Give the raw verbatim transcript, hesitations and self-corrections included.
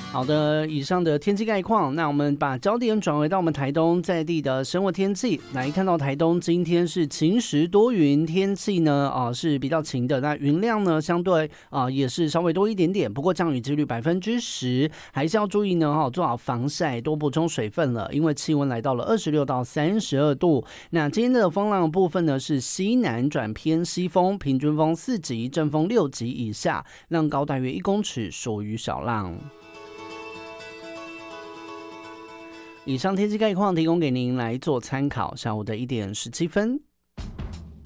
好的，以上的天气概况，那我们把焦点转回到我们台东在地的生活天气。来看到台东今天是晴时多云，天气呢啊、呃、是比较晴的，那云量呢相对啊、呃、也是稍微多一点点，不过降雨几率百分之十，还是要注意呢哈、哦，做好防晒，多补充水分了，因为气温来到了二十六到三十二度。那今天的风浪的部分呢是西南转偏西风，平均风四级，阵风六级以下，浪高大约一公尺，属于小浪。以上天气概况提供给您来做参考。下午的一点十七分。